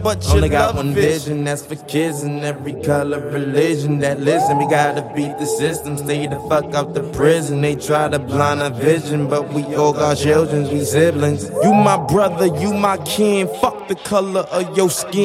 but you only got one vision, that's for kids in every color, religion that listen. We gotta beat the system, stay the fuck out the prison. They try to blind our vision, but we all got children, we siblings. You my brother, you my kin, fuck the color of your skin.